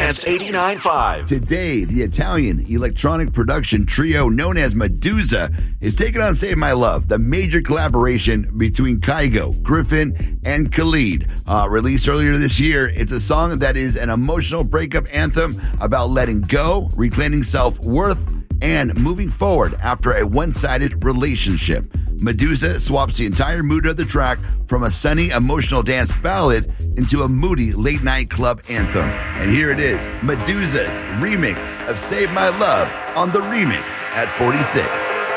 Dance 89.5. Today, the Italian electronic production trio known as Medusa is taking on Save My Love, the major collaboration between Kygo, Griffin, and Khalid. Released earlier this year, it's a song that is an emotional breakup anthem about letting go, reclaiming self-worth, and moving forward after a one-sided relationship. Medusa swaps the entire mood of the track from a sunny, emotional dance ballad into a moody late-night club anthem. And here it is, Medusa's remix of Save My Love on The Remix at 46.